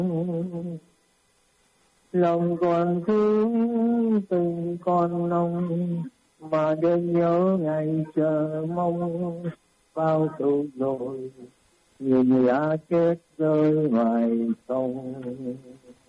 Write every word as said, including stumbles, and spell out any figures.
Lòng còn thương tình còn nồng, mà đêm nhớ ngày chờ mong. Bao tuổi rồi, người đã chết rơi ngoài sông.